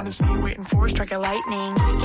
is me waiting for a strike of lightning.